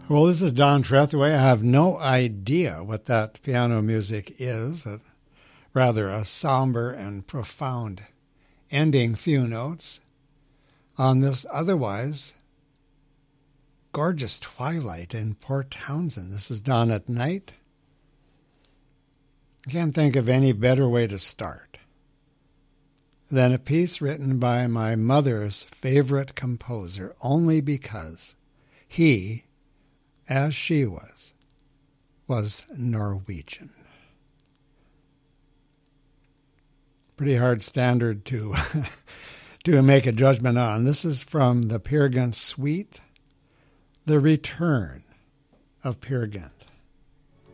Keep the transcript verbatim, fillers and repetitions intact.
Well, this is Don Trethewey. I have no idea what that piano music is. Uh, rather a somber and profound ending few notes on this otherwise gorgeous twilight in Port Townsend. This is Dawn at Night. I can't think of any better way to start than a piece written by my mother's favorite composer, only because he, as she was, was Norwegian. Pretty hard standard to to make a judgment on. This is from the Peer Gynt Suite, The Return of Peer Gynt.